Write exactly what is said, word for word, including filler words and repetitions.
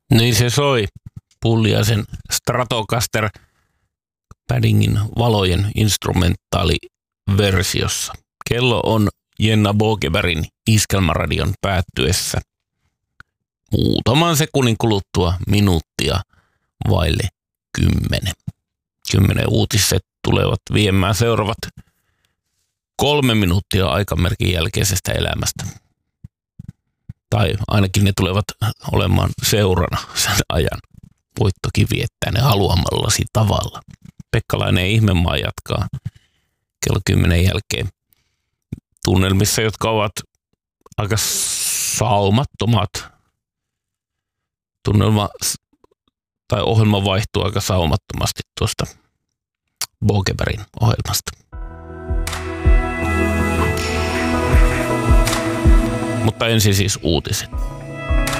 Niin se soi Pulliaisen Stratocaster Paddingin valojen instrumentaaliversiossa. Kello on Jenna Bogebergin Iskelmäradion päättyessä muutaman sekunnin kuluttua minuuttia vaille kymmenen. Kymmenen uutiset tulevat viemään seuraavat kolme minuuttia aikamerkin jälkeisestä elämästä. Tai ainakin ne tulevat olemaan seurana sen ajan. Voit toki viettää ne haluamallasi tavalla. Pekkalainen Ihmemaa jatkaa kello kymmenen jälkeen tunnelmissa, jotka ovat aika saumattomat. Tunnelma tai ohjelma vaihtuu aika saumattomasti tuosta Bogebergin ohjelmasta. Mutta ensin siis uutiset.